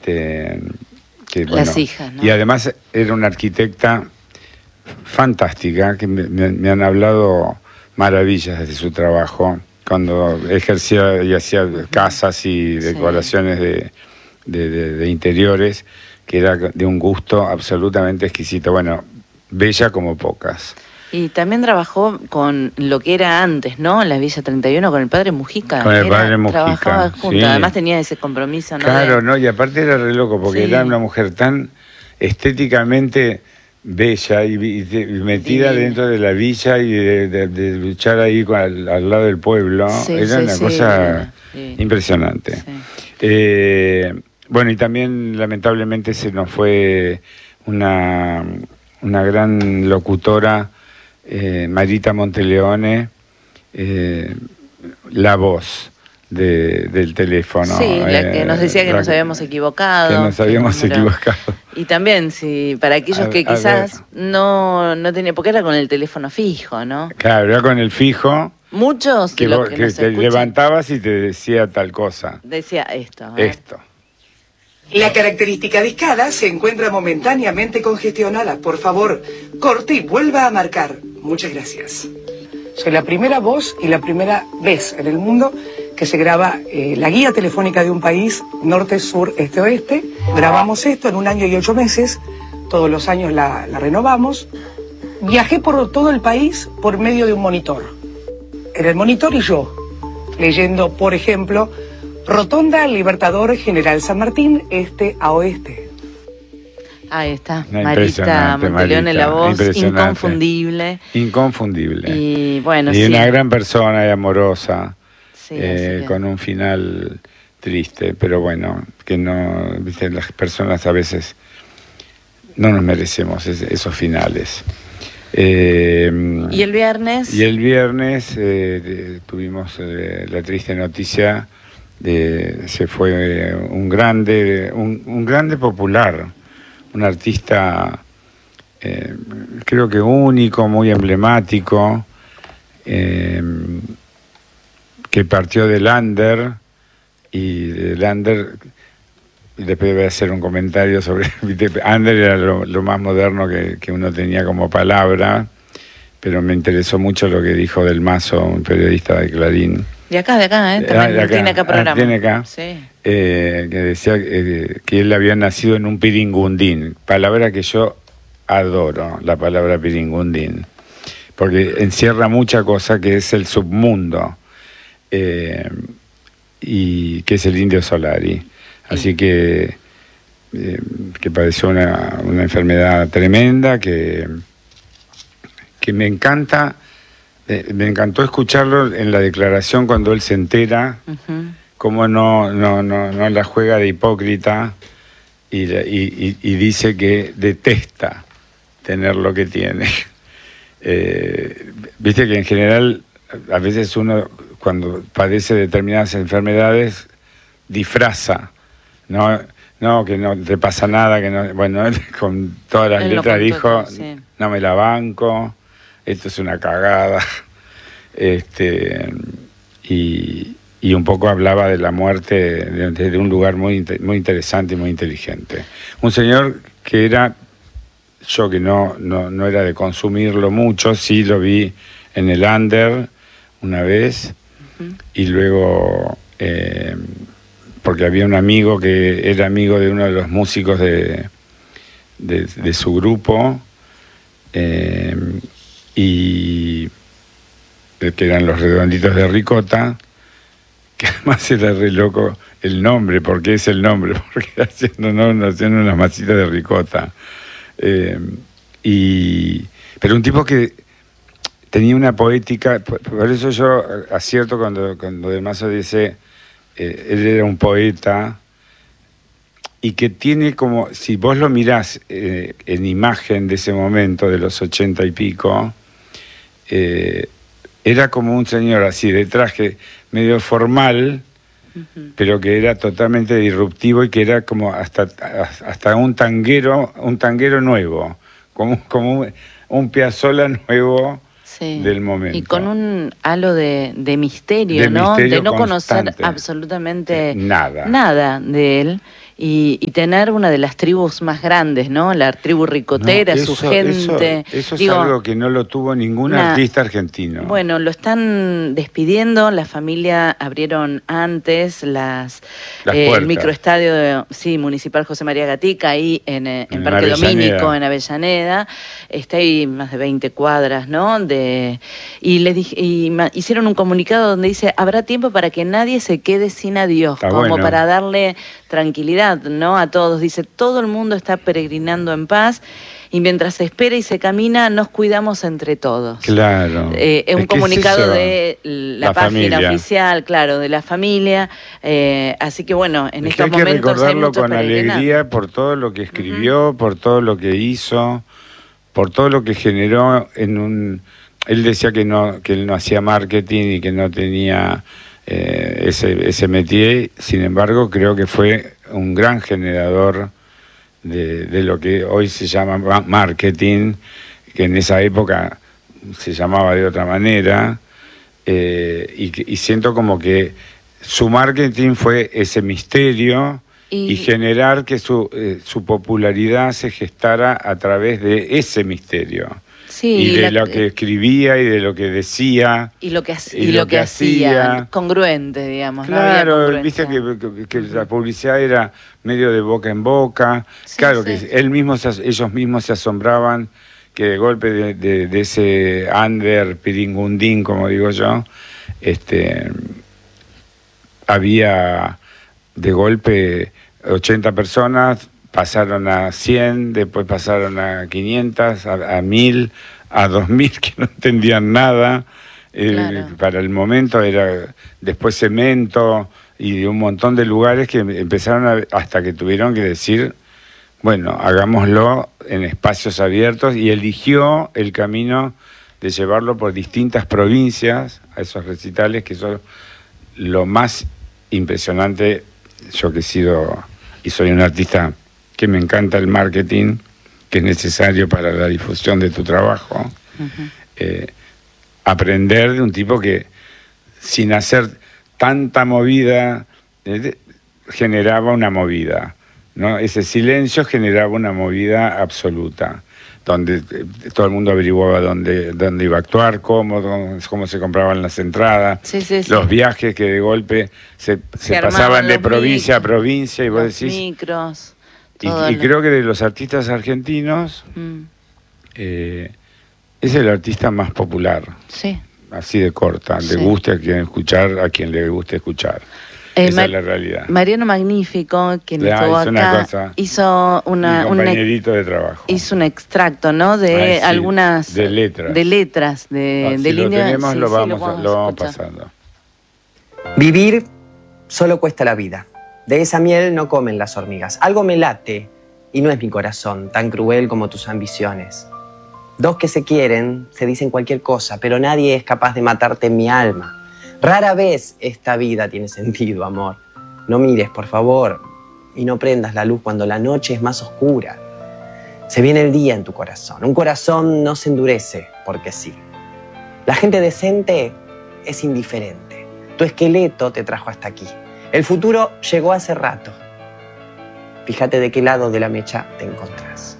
que, bueno, las hijas, ¿no? Y además era una arquitecta fantástica, que me han hablado maravillas de su trabajo, cuando ejercía y hacía casas y decoraciones de interiores, que era de un gusto absolutamente exquisito. Bueno, bella como pocas. Y también trabajó con lo que era antes, ¿no? La Villa 31 con el padre Mujica. Con el padre Mujica. Trabajaba juntos, sí. Además tenía ese compromiso, ¿no? Claro, ¿no? Y aparte era re loco, porque Sí. era una mujer tan estéticamente bella y metida dentro de la villa y de luchar ahí al lado del pueblo. Sí, era una cosa impresionante. Sí. Bueno, y también lamentablemente se nos fue una gran locutora, Marita Monteleone, la voz del teléfono. Sí, la que nos decía que nos habíamos equivocado. Que nos habíamos equivocado. Y también, para aquellos que quizás no tenían, porque era con el teléfono fijo, ¿no? Claro, era con el fijo. Muchos que te levantabas y te decía tal cosa. Decía esto. Esto. La característica discada se encuentra momentáneamente congestionada. Por favor, corte y vuelva a marcar. Muchas gracias. Soy la primera voz y la primera vez en el mundo que se graba la guía telefónica de un país, norte, sur, este, oeste. Grabamos esto en 1 año y 8 meses. Todos los años la renovamos. Viajé por todo el país por medio de un monitor. Era el monitor y yo, leyendo, por ejemplo, Rotonda Libertador General San Martín, este a oeste. Ahí está, Marita Monteleone, la voz inconfundible. Inconfundible. Y bueno, y una gran persona y amorosa, sí, con un final triste, pero bueno, que no, viste, las personas a veces no nos merecemos esos finales. ¿Y el viernes? Y el viernes tuvimos la triste noticia se fue un grande popular, un artista creo que único, muy emblemático, que partió del under, y del under, y después voy a hacer un comentario sobre under era lo más moderno que uno tenía como palabra, pero me interesó mucho lo que dijo Del Mazo, un periodista de Clarín. De acá, también tiene acá programa. Tiene acá. Sí. Que decía que él había nacido en un piringundín, palabra que yo adoro, la palabra piringundín, porque encierra mucha cosa, que es el submundo, y que es el Indio Solari. Así que padeció una enfermedad tremenda, que me encanta. Me encantó escucharlo en la declaración cuando él se entera, cómo no la juega de hipócrita y dice que detesta tener lo que tiene. Viste que en general a veces uno cuando padece determinadas enfermedades disfraza, no, que no te pasa nada, que no, bueno, él con todas las letras dijo, no me la banco. Esto es una cagada. Y un poco hablaba de la muerte desde un lugar muy interesante y muy inteligente. Un señor que era, yo que no era de consumirlo mucho, sí lo vi en el under una vez, y luego, porque había un amigo que era amigo de uno de los músicos de su grupo, y que eran los Redonditos de Ricota, que además era re loco el nombre. ¿Por qué es el nombre? Porque haciendo unas masitas de ricota. Pero un tipo que tenía una poética, por eso yo acierto cuando Del Mazo dice, él era un poeta, y que tiene como, si vos lo mirás en imagen de ese momento, de los 80 y pico, era como un señor así, de traje medio formal, pero que era totalmente disruptivo, y que era como hasta un tanguero nuevo, como un Piazzolla nuevo. Sí. Del momento. Y con un halo de misterio, ¿no? Misterio de no constante. Conocer absolutamente nada de él. y tener una de las tribus más grandes, ¿no? La tribu ricotera, No, su gente. Eso es algo que no lo tuvo ningún artista argentino. Bueno, lo están despidiendo, la familia abrieron antes el microestadio municipal José María Gatica, ahí en Parque Domínico, en Avellaneda. Está ahí más de 20 cuadras, ¿no? Hicieron un comunicado donde dice, habrá tiempo para que nadie se quede sin adiós, para darle tranquilidad, ¿no? A todos. Dice, todo el mundo está peregrinando en paz y mientras se espera y se camina, nos cuidamos entre todos. Claro. Es un comunicado de la página oficial, claro, de la familia. Así que bueno, en estos momentos hay recordarlo con alegría por todo lo que escribió, por todo lo que hizo, por todo lo que generó Él decía que él no hacía marketing y que no tenía ese métier. Sin embargo, creo que fue un gran generador de lo que hoy se llama marketing, que en esa época se llamaba de otra manera, y siento como que su marketing fue ese misterio y generar que su popularidad se gestara a través de ese misterio. Sí, y de lo que escribía y de lo que decía y lo que hacía, congruente, digamos. Claro, no viste que la publicidad era medio de boca en boca. Sí, claro, sí. Que ellos mismos se asombraban que de golpe de ese under piringundín, como digo yo, había de golpe 80 personas, pasaron a 100, después pasaron a 500, a 1000, a 2000 que no entendían nada. Claro. Para el momento era después Cemento y de un montón de lugares que empezaron hasta que tuvieron que decir, bueno, hagámoslo en espacios abiertos, y eligió el camino de llevarlo por distintas provincias a esos recitales, que son lo más impresionante. Yo que he sido y soy un artista que me encanta el marketing, que es necesario para la difusión de tu trabajo. Aprender de un tipo que, sin hacer tanta movida, generaba una movida, ¿no? Ese silencio generaba una movida absoluta, donde todo el mundo averiguaba dónde iba a actuar, cómo se compraban las entradas, los viajes que de golpe se pasaban de provincia a provincia, y vos decís... micros... Y creo que de los artistas argentinos es el artista más popular. Sí. Así de corta. Le guste a quien le guste escuchar. Esa es la realidad. Mariano Magnífico, quien estuvo acá, hizo un compañerito de trabajo. Hizo un extracto, ¿no? De algunas... De letras. De letras. Si lo tenemos, lo vamos pasando. Vivir solo cuesta la vida. De esa miel no comen las hormigas. Algo me late y no es mi corazón, tan cruel como tus ambiciones. Dos que se quieren se dicen cualquier cosa, pero nadie es capaz de matarte en mi alma. Rara vez esta vida tiene sentido, amor. No mires, por favor, y no prendas la luz cuando la noche es más oscura. Se viene el día en tu corazón. Un corazón no se endurece porque sí. La gente decente es indiferente. Tu esqueleto te trajo hasta aquí. El futuro llegó hace rato. Fíjate de qué lado de la mecha te encontrás.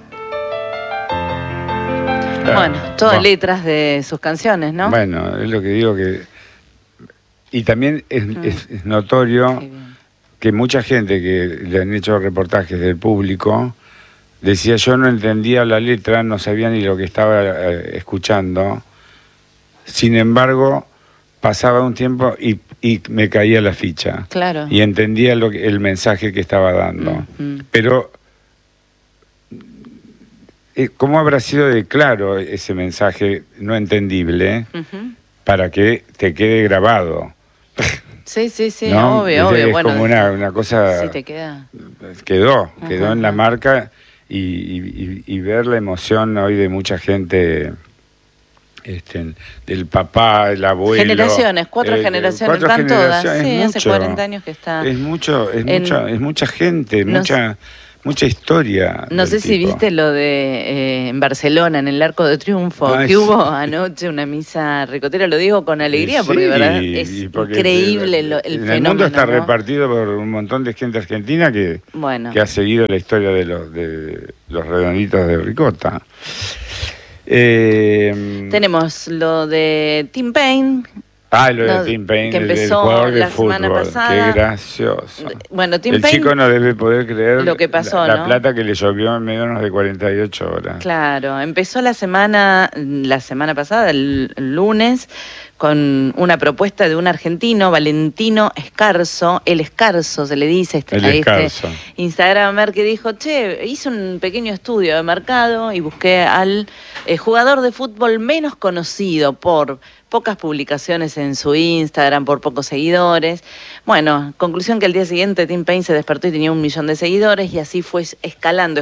Bueno, todas letras de sus canciones, ¿no? Bueno, es lo que digo que... Y también es notorio que mucha gente que le han hecho reportajes del público decía, yo no entendía la letra, no sabía ni lo que estaba escuchando. Sin embargo, pasaba un tiempo y me caía la ficha. Claro. Y entendía el mensaje que estaba dando. Pero, ¿cómo habrá sido de claro ese mensaje no entendible para que te quede grabado? Sí, ¿no? obvio. Es bueno, como una cosa... Sí, te queda. Quedó en la marca, y ver la emoción hoy de mucha gente... del papá, el abuelo. Generaciones, cuatro generaciones, hace 40 años que está. Es mucha gente, mucha historia. No sé si viste lo de en Barcelona, en el Arco de Triunfo, que hubo anoche una misa ricotera, lo digo con alegría, porque de verdad es increíble el fenómeno. El mundo está ¿no? repartido por un montón de gente argentina que ha seguido la historia de los redonditos de ricota. Tenemos lo de Tim Payne. Lo de Tim Payne, que empezó el jugador de la fútbol. semana pasada. Qué gracioso. Bueno, Tim el Payne, chico no debe poder creer lo que pasó, la plata que le llovió en menos de 48 horas. Claro, empezó la semana pasada, el lunes, con una propuesta de un argentino, Valentino Escarzo, el Escarzo se le dice a este Instagramer, que dijo, hice un pequeño estudio de mercado y busqué al jugador de fútbol menos conocido por pocas publicaciones en su Instagram, por pocos seguidores. Bueno, conclusión que al día siguiente Tim Payne se despertó y tenía 1 millón de seguidores, y así fue escalando.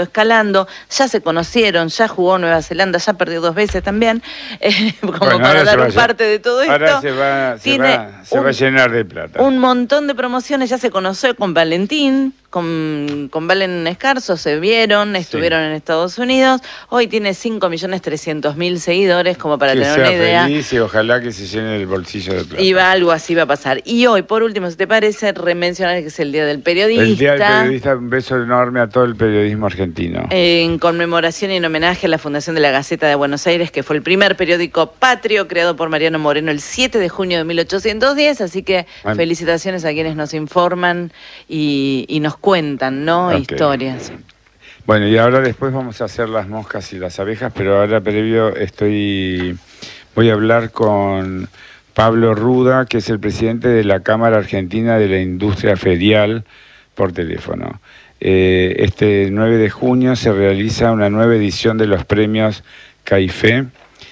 Ya se conocieron, ya jugó Nueva Zelanda, ya perdió 2 veces también, como para dar parte de todo esto. Ahora se va a llenar de plata. Un montón de promociones, ya se conoció con Valentín, con Valen Escarzo, se vieron, estuvieron en Estados Unidos. Hoy tiene 5.300.000 seguidores, como para tener una idea. Feliz y ojalá que se llene el bolsillo de plata. Algo así va a pasar. Y hoy, por último, si te parece, remencionar que es el Día del Periodista. El Día del Periodista, un beso enorme a todo el periodismo argentino. En conmemoración y en homenaje a la Fundación de la Gaceta de Buenos Aires, que fue el primer periódico patrio creado por Mariano Moreno el 7 de junio de 1810. Así que felicitaciones a quienes nos informan y nos cuentan, ¿no? Historias. Bueno, y ahora después vamos a hacer las moscas y las abejas, pero ahora previo voy a hablar con Pablo Ruda, que es el presidente de la Cámara Argentina de la Industria Ferial, por teléfono. Este 9 de junio se realiza una nueva edición de los premios CAIFE,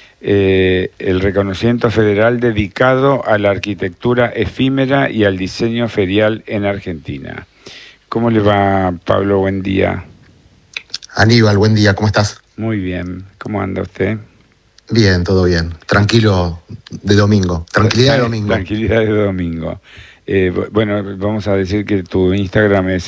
el reconocimiento federal dedicado a la arquitectura efímera y al diseño ferial en Argentina. ¿Cómo le va, Pablo? Buen día. Aníbal, buen día, ¿cómo estás? Muy bien, ¿cómo anda usted? Bien, todo bien, tranquilo de domingo, tranquilidad de domingo. Tranquilidad de domingo. Bueno, vamos a decir que tu Instagram es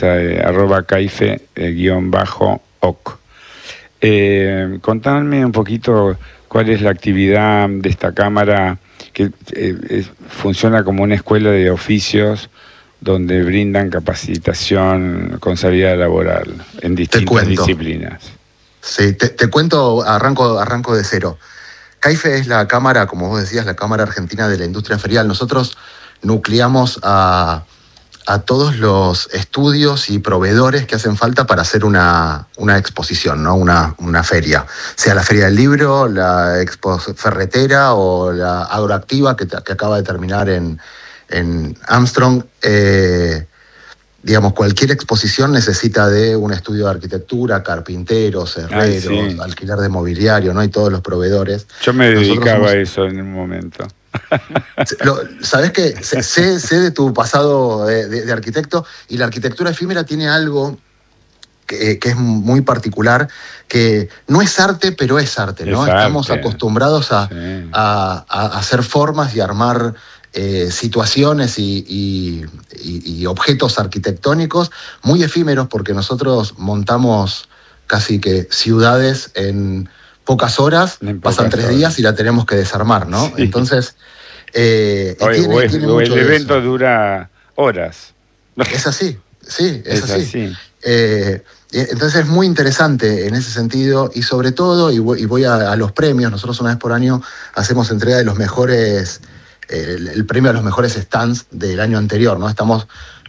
@caife_oc. Contadme un poquito cuál es la actividad de esta cámara, que funciona como una escuela de oficios donde brindan capacitación con salida laboral en distintas disciplinas. Sí, te cuento, arranco de cero. CAIFE es la cámara, como vos decías, la Cámara Argentina de la Industria Ferial. Nosotros nucleamos a todos los estudios y proveedores que hacen falta para hacer una exposición, ¿no? Una feria. Sea la Feria del Libro, la Expo Ferretera o la Agroactiva que acaba de terminar en Armstrong. Digamos, cualquier exposición necesita de un estudio de arquitectura, carpinteros, herreros, alquiler de mobiliario, ¿no? Y todos los proveedores. Yo me dedicaba a eso en un momento. ¿Sabés qué? Sé de tu pasado de arquitecto, y la arquitectura efímera tiene algo que es muy particular, que no es arte, pero es arte, ¿no? Estamos acostumbrados a hacer formas y armar situaciones y objetos arquitectónicos muy efímeros, porque nosotros montamos casi que ciudades en pocas horas, pasan 3 días y la tenemos que desarmar, ¿no? Sí. Entonces, el evento dura horas. Es así, sí, es así. Entonces es muy interesante en ese sentido, y sobre todo, y voy a los premios. Nosotros una vez por año hacemos entrega de los mejores, el premio a los mejores stands del año anterior, ¿no? Estamos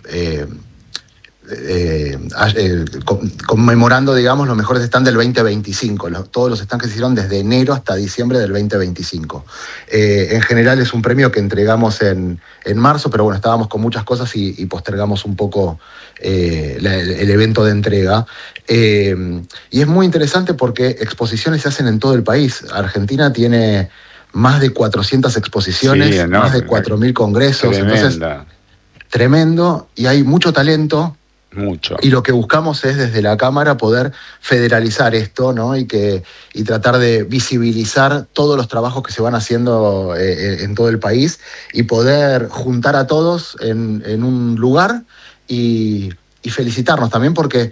conmemorando, digamos, los mejores stands del 2025, todos los stands que se hicieron desde enero hasta diciembre del 2025. En general es un premio que entregamos en marzo, pero bueno, estábamos con muchas cosas y postergamos un poco el evento de entrega. Y es muy interesante porque exposiciones se hacen en todo el país. Argentina tiene más de 400 exposiciones, más de 4.000 congresos. Entonces, tremendo, y hay mucho talento. Mucho. Y lo que buscamos es, desde la Cámara, poder federalizar esto, ¿no? Y tratar de visibilizar todos los trabajos que se van haciendo en todo el país, y poder juntar a todos en un lugar y felicitarnos también, porque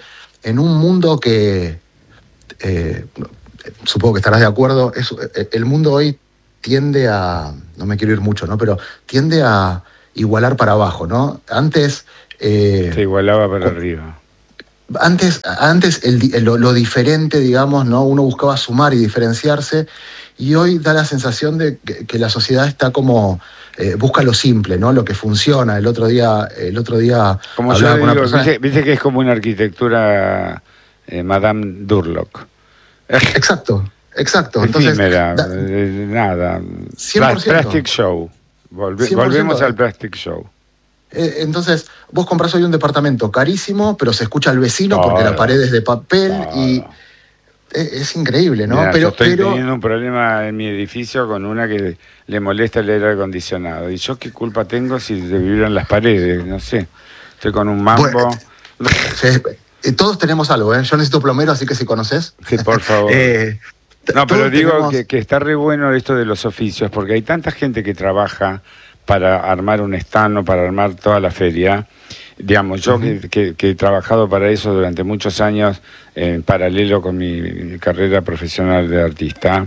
en un mundo que, supongo que estarás de acuerdo, el mundo hoy tiende a, no me quiero ir mucho, ¿no? Pero tiende a igualar para abajo, ¿no? Antes... se igualaba para arriba. Antes lo diferente, digamos, ¿no? Uno buscaba sumar y diferenciarse, y hoy da la sensación de que la sociedad está como... busca lo simple, ¿no? Lo que funciona. El otro día como yo digo, viste que es como una arquitectura Madame Durlock. Exacto. Entonces, nada. 100%. Plastic Show. Volvemos al Plastic Show. Entonces, vos comprás hoy un departamento carísimo, pero se escucha al vecino porque la pared es de papel y... Es increíble, ¿no? Mirá, yo estoy teniendo un problema en mi edificio con una que le molesta el aire acondicionado. ¿Y yo qué culpa tengo si se vibran las paredes? No sé. Estoy con un mambo. Bueno, todos tenemos algo, ¿eh? Yo necesito plomero, así que si conoces. Sí, por favor. No, pero digo que está re bueno esto de los oficios, porque hay tanta gente que trabaja para armar un stand o para armar toda la feria. Digamos, yo que he trabajado para eso durante muchos años, en paralelo con mi carrera profesional de artista,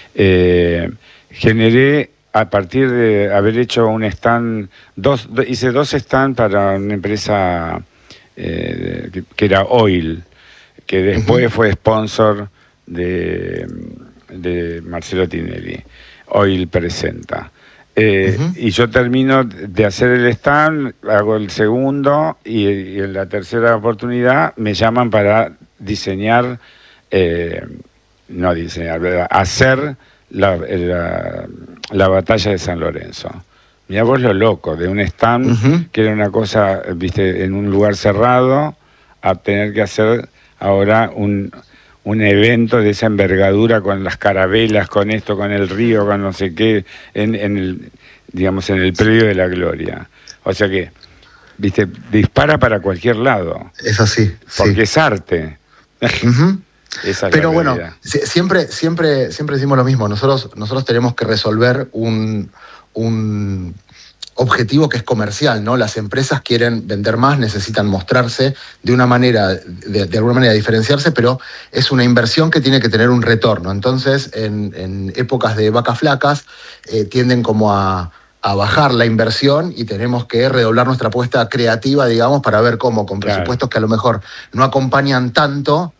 generé, a partir de haber hecho un stand, hice 2 stands para una empresa que era Oil, que después fue sponsor de Marcelo Tinelli. Oil presenta. Y yo termino de hacer el stand, hago el segundo y en la tercera oportunidad me llaman para diseñar, hacer la batalla de San Lorenzo. Mirá vos lo loco, de un stand que era una cosa, viste, en un lugar cerrado, a tener que hacer ahora un evento de esa envergadura con las carabelas, con esto, con el río, con no sé qué, en el predio de la gloria. O sea que, viste, dispara para cualquier lado. Es así. Porque es arte. Pero bueno, siempre decimos lo mismo. Nosotros tenemos que resolver un objetivo que es comercial, ¿no? Las empresas quieren vender más, necesitan mostrarse de una manera, de alguna manera diferenciarse, pero es una inversión que tiene que tener un retorno. Entonces, en épocas de vacas flacas, tienden como a bajar la inversión y tenemos que redoblar nuestra apuesta creativa, digamos, para ver cómo, con presupuestos que a lo mejor no acompañan tanto,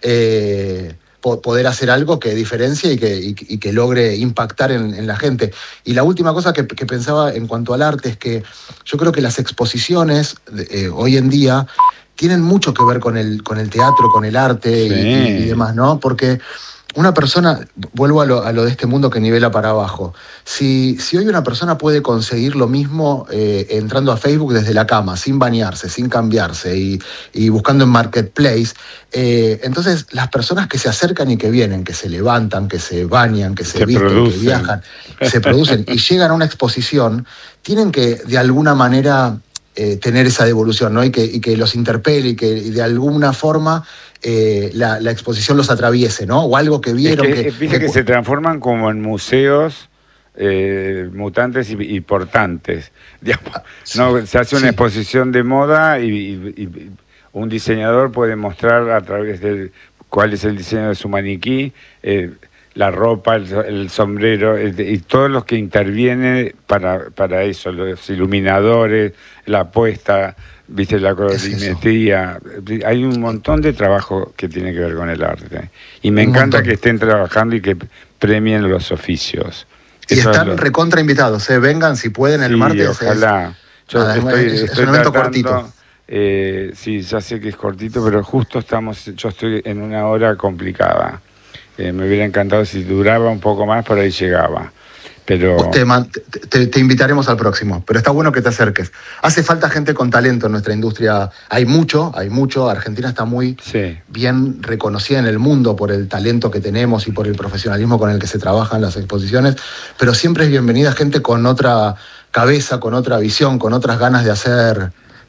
poder hacer algo que diferencie y que logre impactar en la gente. Y la última cosa que pensaba en cuanto al arte es que yo creo que las exposiciones hoy en día tienen mucho que ver con el teatro, con el arte y demás, ¿no? Porque una persona, vuelvo a lo de este mundo que nivela para abajo, si hoy una persona puede conseguir lo mismo entrando a Facebook desde la cama, sin bañarse, sin cambiarse y buscando en Marketplace, entonces las personas que se acercan y que vienen, que se levantan, que se bañan, que se visten, que viajan, se producen y llegan a una exposición, tienen que de alguna manera tener esa devolución, ¿no? Y que los interpele y que de alguna forma la exposición los atraviese, ¿no? O algo que vieron. Viste que se transforman como en museos mutantes y portantes. Digamos, ¿no? Se hace una exposición de moda y un diseñador puede mostrar a través de cuál es el diseño de su maniquí, la ropa, el sombrero, y todos los que intervienen para eso, los iluminadores, la puesta, viste, la colorimetría. Hay un montón de trabajo que tiene que ver con el arte. Y me encanta que estén trabajando y que premien los oficios. Y eso están recontra invitados, vengan si pueden el martes. Ojalá. Es un evento cortito. Sí, ya sé que es cortito, pero justo yo estoy en una hora complicada. Me hubiera encantado si duraba un poco más, por ahí llegaba. Pero te invitaremos al próximo, pero está bueno que te acerques. Hace falta gente con talento en nuestra industria. Hay mucho. Argentina está muy bien reconocida en el mundo por el talento que tenemos y por el profesionalismo con el que se trabajan las exposiciones, pero siempre es bienvenida gente con otra cabeza, con otra visión, con otras ganas de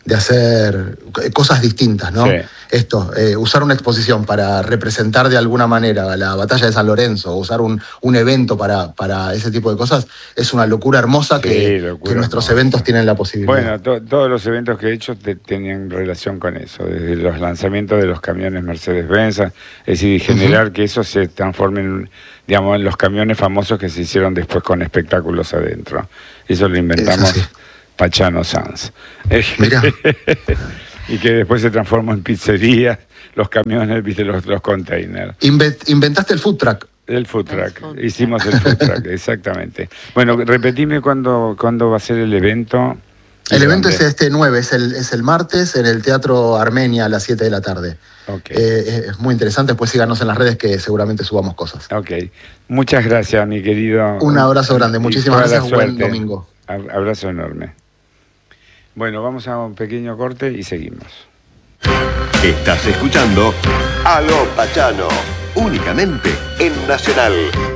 hacer cosas distintas, ¿no? Sí. Esto, usar una exposición para representar de alguna manera la batalla de San Lorenzo, o usar un evento para ese tipo de cosas, es una locura hermosa, Sí, que nuestros eventos tienen la posibilidad. Bueno, todos los eventos que he hecho tenían relación con eso, desde los lanzamientos de los camiones Mercedes-Benz, es decir, generar que eso se transforme en, digamos, en los camiones famosos que se hicieron después con espectáculos adentro. Eso lo inventamos Pachano Sanz. Mirá. Y que después se transformó en pizzería, los camiones, viste, los containers. Inventaste el food truck. El food truck, hicimos el food truck, exactamente. Bueno, repetime cuándo va a ser el evento. El evento es este 9, es el martes en el Teatro Armenia a las 7 de la tarde. Okay. Es muy interesante, después síganos en las redes que seguramente subamos cosas. Ok, muchas gracias, mi querido. Un abrazo grande, muchísimas gracias, buen domingo. Abrazo enorme. Bueno, vamos a un pequeño corte y seguimos. Estás escuchando Aló Pachano, únicamente en Nacional.